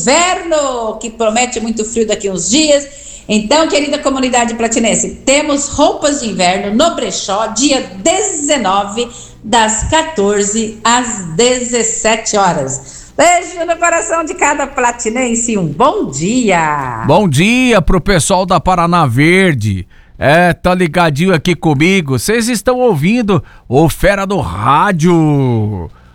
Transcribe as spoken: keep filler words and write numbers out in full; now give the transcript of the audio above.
inverno, que promete muito frio daqui uns dias. Então, querida comunidade platinense, temos roupas de inverno no brechó, dia dezenove, das quatorze às dezessete horas. Beijo no coração de cada platinense, um bom dia! Bom dia pro pessoal da Paraná Verde. É, tá ligadinho aqui comigo. Vocês estão ouvindo o Fera do Rádio.